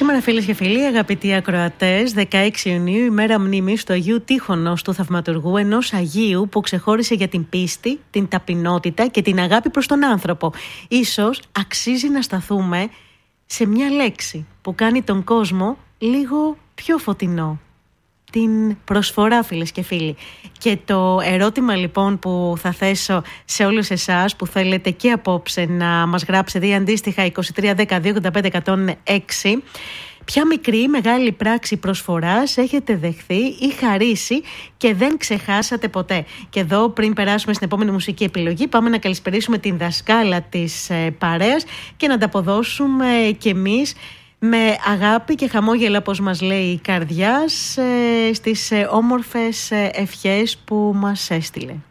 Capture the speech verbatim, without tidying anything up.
Σήμερα, φίλες και φίλοι, αγαπητοί ακροατές, δεκαέξι Ιουνίου, ημέρα μνήμης του Αγίου Τύχωνος του Θαυματουργού, ενός Αγίου που ξεχώρισε για την πίστη, την ταπεινότητα και την αγάπη προς τον άνθρωπο. Ίσως αξίζει να σταθούμε σε μια λέξη που κάνει τον κόσμο λίγο πιο φωτεινό. Την προσφορά, φίλες και φίλοι. Και το ερώτημα λοιπόν που θα θέσω σε όλους εσάς που θέλετε και απόψε να μας γράψετε ή αντίστοιχα είκοσι τρία δέκα δύο ογδόντα πέντε εκατόν έξι, ποια μικρή ή μεγάλη πράξη προσφοράς έχετε δεχθεί ή χαρίσει και δεν ξεχάσατε ποτέ? Και εδώ, πριν περάσουμε στην επόμενη μουσική επιλογή, πάμε να καλησπερίσουμε την δασκάλα της ε, παρέας και να ανταποδώσουμε κι εμείς με αγάπη και χαμόγελα, όπως μας λέει η καρδιά, στις όμορφες ευχές που μας έστειλε.